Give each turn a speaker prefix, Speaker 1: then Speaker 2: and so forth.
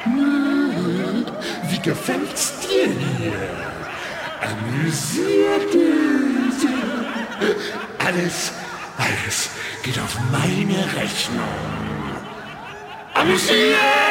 Speaker 1: Wie gefällt's dir hier? Amüsiert dich? Alles geht auf meine Rechnung. Amüsiert!